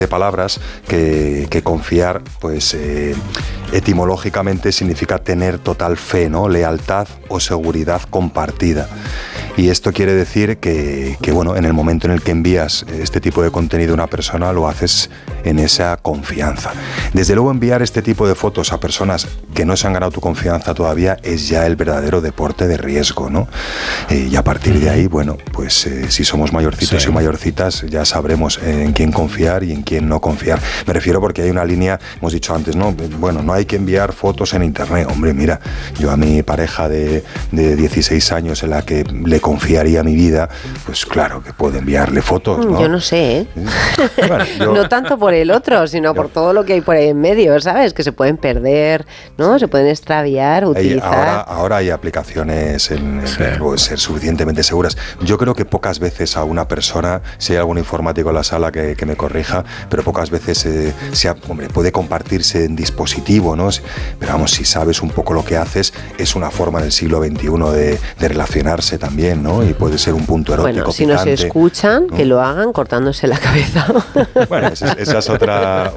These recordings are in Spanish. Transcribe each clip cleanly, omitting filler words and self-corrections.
de palabras que confiar, pues etimológicamente significa tener total fe, ¿no? Lealtad o seguridad compartida. Y esto quiere decir que bueno, en el momento en el que envías este tipo de contenido a una persona, lo haces en esa confianza. Desde luego, enviar este tipo de fotos a personas que no se han ganado tu confianza todavía es ya el verdadero deporte de riesgo, ¿no? Y a partir de ahí, bueno, pues si somos mayorcitos y mayorcitas, ya sabremos en quién confiar y en quién no confiar. Me refiero porque hay una línea, hemos dicho antes, ¿no? Bueno, no hay que enviar fotos en internet. Hombre, mira, yo a mi pareja de 16 años en la que le confiaría mi vida, pues claro que puedo enviarle fotos, ¿no? Yo no sé, ¿eh? Bueno, no tanto por el otro, sino por todo lo que hay por ahí en medio, ¿sabes? Que se pueden perder, ¿no? Se pueden extraviar, utilizar. Ahora hay aplicaciones que pueden ser suficientemente seguras. Yo creo que pocas veces a una persona, si hay algún informático en la sala que me corrija, pero pocas veces puede compartirse en dispositivo, ¿no? Pero vamos, si sabes un poco lo que haces, es una forma del siglo XXI de relacionarse también, ¿no? Y puede ser un punto erótico. Bueno, si no se escuchan, ¿no? Que lo hagan cortándose la cabeza. Bueno, esa es otra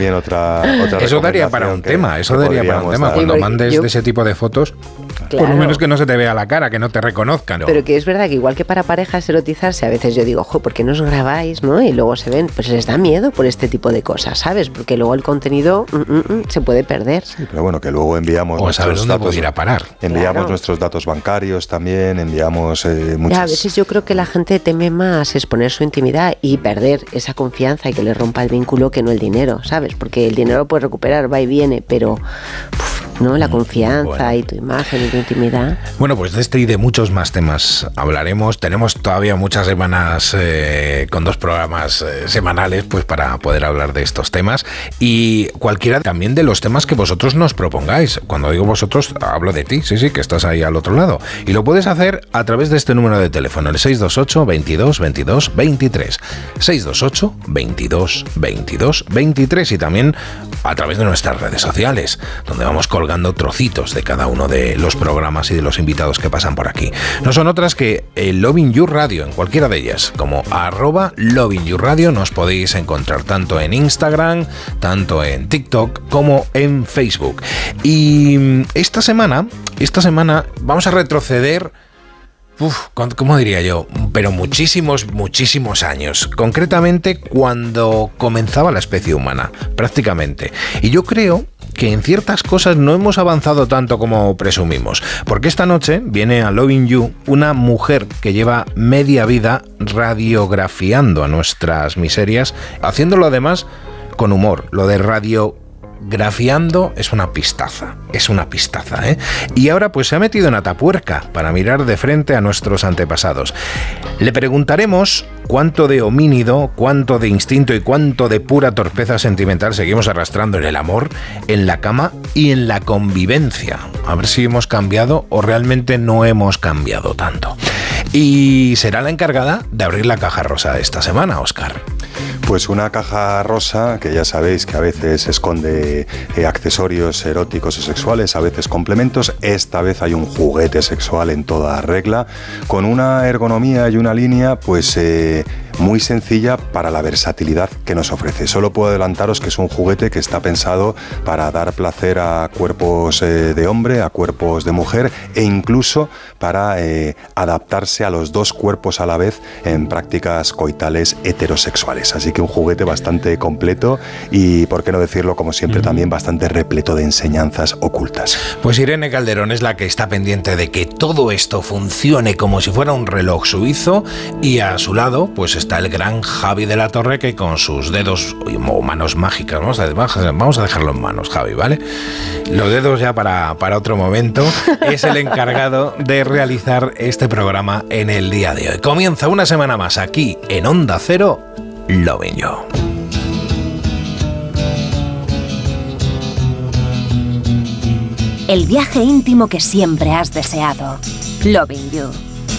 Eso daría para un tema, Cuando mandes de ese tipo de fotos, claro, por lo menos que no se te vea la cara, que no te reconozcan, ¿no? Pero que es verdad que igual que para parejas erotizarse, a veces yo digo, ¿por qué no os grabáis, no? Y luego se ven, pues les da miedo por este tipo de cosas, ¿sabes? Porque luego el contenido se puede perder. Sí, pero bueno, que luego enviamos nuestros datos, ir a parar. Enviamos nuestros datos bancarios también, enviamos muchas... Ya, a veces yo creo que la gente teme más exponer su intimidad y perder esa confianza y que le rompa el vínculo que no el dinero, ¿sabes? Porque el dinero puede recuperar, va y viene, pero... ¿no? La confianza y tu imagen y tu intimidad. Bueno, pues de este y de muchos más temas hablaremos. Tenemos todavía muchas semanas con 2 programas semanales pues para poder hablar de estos temas y cualquiera también de los temas que vosotros nos propongáis. Cuando digo vosotros, hablo de ti, sí, que estás ahí al otro lado. Y lo puedes hacer a través de este número de teléfono, el 628 22 22 23. 628 22 22 23 y también a través de nuestras redes sociales, donde vamos colgando trocitos de cada uno de los programas y de los invitados que pasan por aquí. No son otras que el Loving You Radio, en cualquiera de ellas, como @LovingYouRadio. Nos podéis encontrar tanto en Instagram, tanto en TikTok, como en Facebook. Y esta semana vamos a retroceder, ¿cómo diría yo? Pero muchísimos años. Concretamente cuando comenzaba la especie humana, prácticamente. Y yo creo que en ciertas cosas no hemos avanzado tanto como presumimos, porque esta noche viene a Loving You una mujer que lleva media vida radiografiando a nuestras miserias, haciéndolo además con humor. Lo de radiografiando es una pistaza, ¿eh? Y ahora pues se ha metido en Atapuerca para mirar de frente a nuestros antepasados. Le preguntaremos cuánto de homínido, cuánto de instinto y cuánto de pura torpeza sentimental seguimos arrastrando en el amor, en la cama y en la convivencia. A ver si hemos cambiado o realmente no hemos cambiado tanto. Y será la encargada de abrir la caja rosa de esta semana, Óscar. Pues una caja rosa que ya sabéis que a veces esconde accesorios eróticos o sexuales, a veces complementos. Esta vez hay un juguete sexual en toda regla, con una ergonomía y una línea pues muy sencilla para la versatilidad que nos ofrece. Solo puedo adelantaros que es un juguete que está pensado para dar placer a cuerpos de hombre, a cuerpos de mujer e incluso para adaptarse a los 2 cuerpos a la vez en prácticas coitales heterosexuales. Así que un juguete bastante completo y, por qué no decirlo, como siempre, también bastante repleto de enseñanzas ocultas. Pues Irene Calderón es la que está pendiente de que todo esto funcione como si fuera un reloj suizo y a su lado pues está el gran Javi de la Torre, que con sus dedos o manos mágicas, vamos a dejarlo en manos, Javi, ¿vale? Los dedos ya para otro momento, es el encargado de realizar este programa en el día de hoy. Comienza una semana más aquí en Onda Cero, Loving You. El viaje íntimo que siempre has deseado. Loving You.